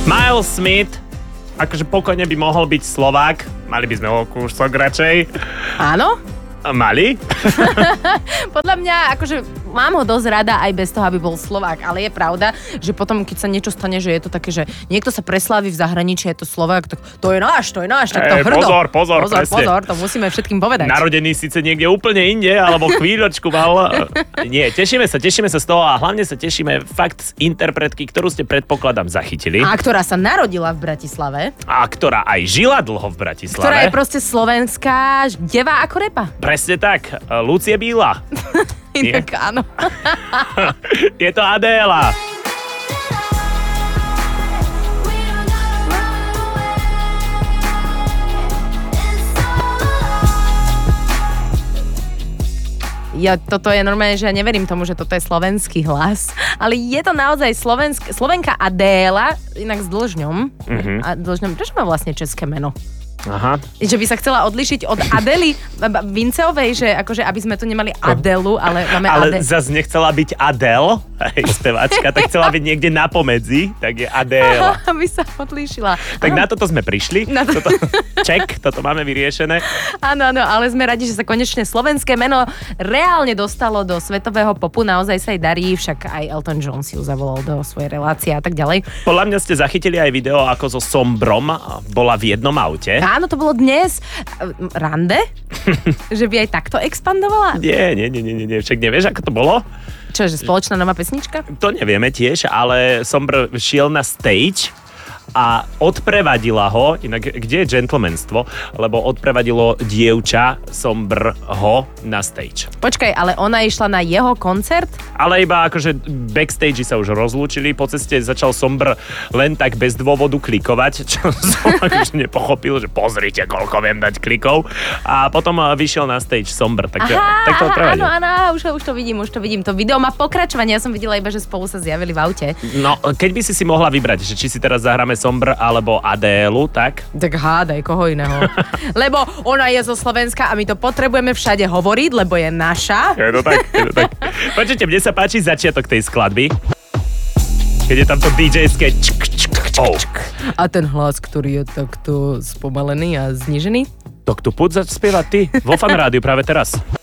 Miles Smith, akože pokojne by mohol byť Slovák. Mali by sme ho kúsok radšej. Áno? Mali? Podľa mňa, akože mám ho dosť rada aj bez toho, aby bol Slovák, ale je pravda, že potom, keď sa niečo stane, že je to také, že niekto sa preslávi v zahraničí, je to Slovák, tak to je náš, tak to hrdo. Pozor, to musíme všetkým povedať. Narodený síce niekde úplne inde, alebo chvíľočku mal. Nie, tešíme sa z toho a hlavne sa tešíme fakt z interpretky, ktorú ste predpokladám zachytili. A ktorá sa narodila v Bratislave. A ktorá aj žila dlho v Bratislave. Ktorá je proste slovenská, devá ako repa. Presne tak, Lucie Bíla. Inak áno. Je to Adéla. Toto je normálne, že ja neverím tomu, že toto je slovenský hlas, ale je to naozaj Slovenka Adéla, inak s dĺžňom. A dĺžňom, prečo má vlastne české meno? Aha. Že by sa chcela odlišiť od Adely Vinceovej, že akože aby sme tu nemali Adelu, ale máme Ale zase nechcela byť Adele, speváčka, tak chcela byť niekde na pomedzi, tak je Adéla. Aby sa odlíšila. Tak na toto sme prišli. Toto máme vyriešené. Áno, ale sme radi, že sa konečne slovenské meno reálne dostalo do svetového popu. Naozaj sa jej darí, však aj Elton John si ju zavolal do svojej relácie a tak ďalej. Podľa mňa ste zachytili aj video, ako so Sombrom bola v jednom aute. Áno, to bolo dnes. Rande? Že by aj takto expandovala? Nie, však nevieš, ako to bolo? Čo, že spoločná nová pesnička? To nevieme tiež, ale Sombr šiel na stage a odprevadila ho, inak kde je gentlemanstvo, lebo odprevadilo dievča Sombr ho na stage. Počkaj, ale ona išla na jeho koncert? Ale iba akože backstage sa už rozlúčili, po ceste začal Sombr len tak bez dôvodu klikovať, čo som akože nepochopil, že pozrite, koľko viem dať klikov. A potom vyšiel na stage Sombr, tak to odprevadil. Áno, už to vidím. To video má pokračovanie, ja som videla iba, že spolu sa zjavili v aute. No, keď by si mohla vybrať, že či si teraz zahráme Sombr alebo Adélu, tak? Tak hádaj, koho iného. Lebo ona je zo Slovenska a my to potrebujeme všade hovoriť, lebo je naša. Je to tak. Počujte, mne sa páči začiatok tej skladby. Keď je tam to DJ-ské A ten hlas, ktorý je takto spomalený a znižený? Tak tu poď zaspievať ty vo Fan Rádiu práve teraz.